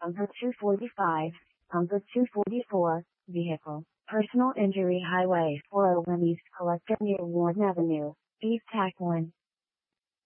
Number 245, number 244, vehicle, personal injury highway 401 East Collector near Warden Avenue, East Tac 1.